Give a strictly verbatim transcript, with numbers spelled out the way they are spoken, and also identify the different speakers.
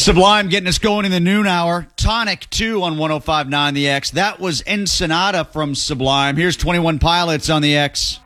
Speaker 1: Sublime getting us going in the noon hour. Tonic two on one oh five point nine The X. That was Ensenada from Sublime. Here's twenty-one Pilots on the X.